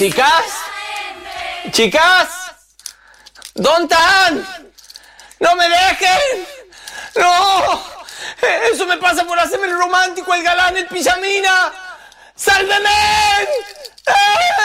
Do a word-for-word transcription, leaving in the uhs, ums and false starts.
Chicas, chicas, ¿dónde están? ¡No me dejen! ¡No! Eso me pasa por hacerme el romántico, el galán, el pijamina. ¡Sálveme! ¡Eh!